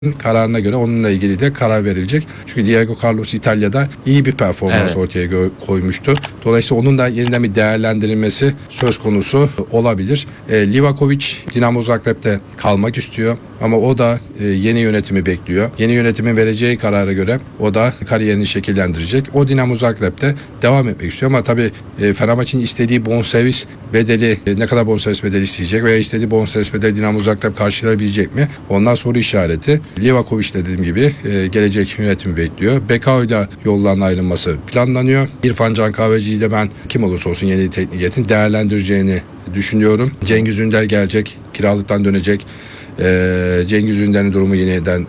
kararına göre onunla ilgili de karar verilecek. Çünkü Diego Carlos İtalya'da iyi bir performans ortaya koymuştu. Dolayısıyla onun da yeniden bir değerlendirilmesi söz konusu olabilir. Livakovic Dinamo Zagreb'de kalmak istiyor ama o da yeni yönetimi bekliyor. Yeni yönetimin vereceği karara göre o da kariyerini şekillendirecek. O Dinamo Zagreb'de devam etmek istiyor ama tabii Fenerbahçe'nin istediği bonservis bedeli, ne kadar bonservis bedeli isteyecek veya istediği bonservis bedeli Dinamo Zagreb karşılayabilecek mi? Ondan soru işareti. Livakovic de dediğim gibi gelecek yönetimi bekliyor. Bekao'yla yollarına ayrılması planlanıyor. İrfan Can Kahveci'yi de ben kim olursa olsun yeni teknik heyetin değerlendireceğini düşünüyorum. Cengiz Ünder gelecek, kiralıktan dönecek. Cengiz Ünder'in durumu yeniden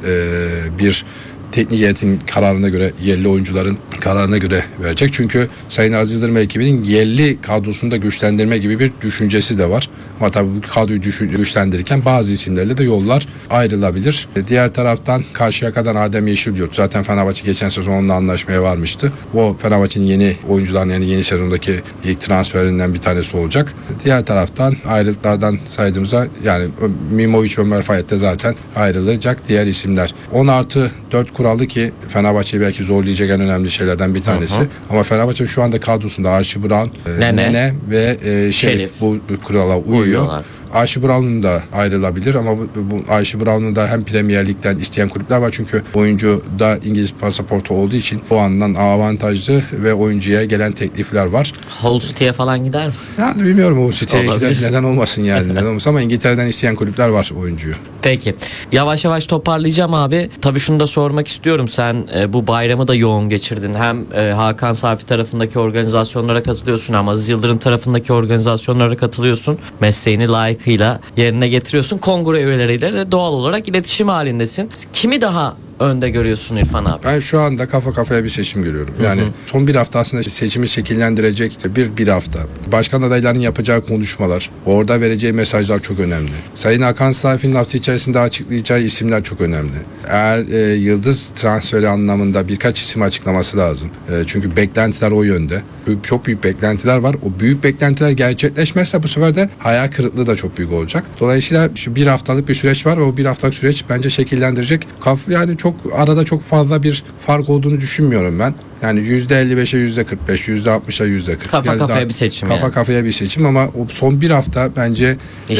bir teknik heyetin kararına göre, yerli oyuncuların kararına göre verecek. Çünkü Sayın Aziz Yıldırım ekibinin yerli kadrosunu da güçlendirme gibi bir düşüncesi de var. Ama tabii bu kadroyu güçlendirirken bazı isimlerle de yollar ayrılabilir. Diğer taraftan Karşıyaka'dan Adem Yeşilyurt. Zaten Fenerbahçe geçen sezon onunla anlaşmaya varmıştı. O Fenerbahçe'nin yeni oyuncuların, yani yeni sezondaki ilk transferinden bir tanesi olacak. Diğer taraftan ayrılıklardan saydığımızda yani Mimovic, Ömer Fayet de zaten ayrılacak diğer isimler. 10+4 kuralı ki Fenerbahçe'yi belki zorlayacak en önemli şeylerden bir tanesi. Ama Fenerbahçe şu anda kadrosunda Archie Brown, Nene ve Şerif bu kurala uyuyor. Archie Brown'un da ayrılabilir ama bu Archie Brown'un da hem Premier Lig'den isteyen kulüpler var çünkü oyuncu da İngiliz pasaportu olduğu için o andan avantajlı ve oyuncuya gelen teklifler var. Hull City'ye falan gider mi? Yani bilmiyorum, Hull City'ye gider, neden olmasın yani. Neden olmasın ama İngiltere'den isteyen kulüpler var oyuncuyu. Peki. Yavaş yavaş toparlayacağım abi. Tabii şunu da sormak istiyorum. Sen bu bayramı da yoğun geçirdin. Hem Hakan Safi tarafındaki organizasyonlara katılıyorsun hem Aziz Yıldırım tarafındaki organizasyonlara katılıyorsun. Mesleğini layıkıyla yerine getiriyorsun. Kongre üyeleriyle de doğal olarak iletişim halindesin. Kimi daha önde görüyorsun İrfan abi? Ben şu anda kafa kafaya bir seçim görüyorum. Yani son bir hafta aslında seçimi şekillendirecek bir hafta. Başkan adaylarının yapacağı konuşmalar, orada vereceği mesajlar çok önemli. Sayın Hakan Safi'nin hafta içerisinde açıklayacağı isimler çok önemli. Eğer yıldız transferi anlamında birkaç isim açıklaması lazım. Çünkü beklentiler o yönde. Çok büyük beklentiler var. O büyük beklentiler gerçekleşmezse bu sefer de hayal kırıklığı da çok büyük olacak. Dolayısıyla şu bir haftalık bir süreç var ve o bir haftalık süreç bence şekillendirecek. Yani çok arada çok fazla bir fark olduğunu düşünmüyorum ben. Yani %55'e %45, %60'a %40. Kafa kafaya bir seçim. Kafa kafaya bir seçim ama o son bir hafta bence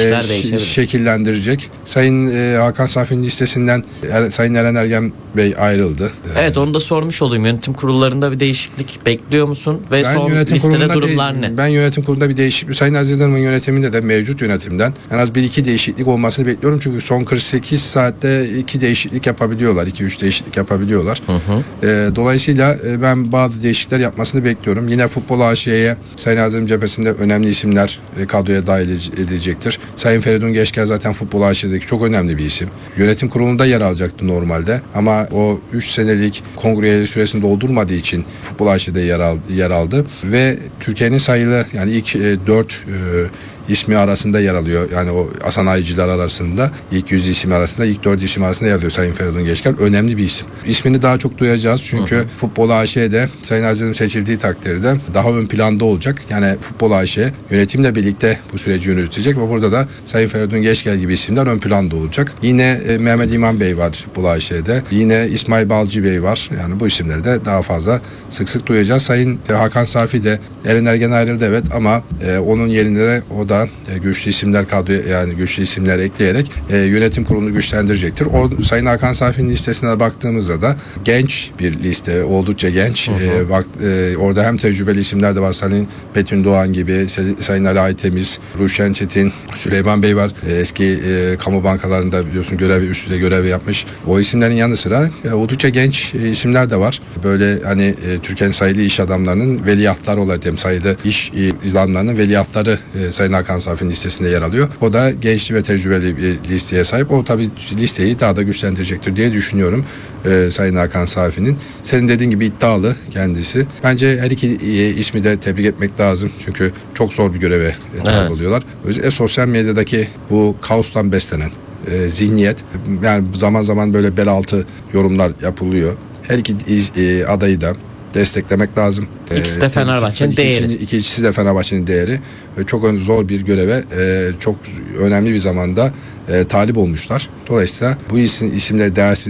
şekillendirecek. Sayın Hakan Safi'nin listesinden Sayın Eren Ergen Bey ayrıldı. Evet, onu da sormuş olayım. Yönetim kurullarında bir değişiklik bekliyor musun? Ve son listede durumlar ne? Ben yönetim kurulunda bir değişiklik, Sayın Aziz Yıldırım'ın yönetiminde de mevcut yönetimden en az 1-2 değişiklik olmasını bekliyorum. Çünkü son 48 saatte 2 değişiklik yapabiliyorlar. 2-3 değişiklik yapabiliyorlar. Dolayısıyla ben bazı değişiklikler yapmasını bekliyorum. Yine Futbol AŞ'ye Sayın Azim cephesinde önemli isimler kadroya dahil edilecektir. Sayın Feridun Geçker zaten Futbol AŞ'deki çok önemli bir isim. Yönetim kurulunda yer alacaktı normalde ama o 3 senelik kongre süresini doldurmadığı için Futbol AŞ'de yer aldı ve Türkiye'nin sayılı yani ilk 4 ismi arasında yer alıyor. Yani o sanayiciler arasında ilk 100 isim arasında, ilk 4 isim arasında yer alıyor Sayın Feridun Geçker. Önemli bir isim. İsmini daha çok duyacağız çünkü Futbol AŞ'de Sayın Aziz'in seçildiği takdirde daha ön planda olacak. Yani Futbol AŞ yönetimle birlikte bu süreci yönetecek ve burada da Sayın Feridun Geçker gibi isimler ön planda olacak. Yine Mehmet İman Bey var Futbol AŞ'de. Yine İsmail Balcı Bey var. Yani bu isimleri de daha fazla sık sık duyacağız. Sayın Hakan Safi de Eren Ergen ayrıldı evet ama onun yerine de o da güçlü isimler kadroya, yani güçlü isimler ekleyerek yönetim kurulunu güçlendirecektir. O Sayın Hakan Safi'nin listesine baktığımızda da genç bir liste, oldukça genç. Orada hem tecrübeli isimler de var. Sayın Betün Doğan gibi, Sayın Ali Aytemiz, Ruşen Çetin, Süleyman Bey var. Eski kamu bankalarında biliyorsun üst düzey görevi yapmış. O isimlerin yanı sıra oldukça genç isimler de var. Böyle hani Türkiye'nin sayılı iş adamlarının veliahtları olarak sayılı iş adamlarının veliahtları Sayın Hakan Safi'nin listesinde yer alıyor. O da gençli ve tecrübeli bir listeye sahip. O tabii listeyi daha da güçlendirecektir diye düşünüyorum Sayın Hakan Safi'nin. Senin dediğin gibi iddialı kendisi. Bence her iki ismi de tebrik etmek lazım. Çünkü çok zor bir göreve tabi oluyorlar. Özellikle sosyal medyadaki bu kaostan beslenen zihniyet, yani zaman zaman böyle bel altı yorumlar yapılıyor. Her iki adayı da desteklemek lazım. İkisi de Fenerbahçe'nin değeri. İkisi de Fenerbahçe'nin değeri. Çok zor bir göreve çok önemli bir zamanda talip olmuşlar. Dolayısıyla bu isimleri değersiz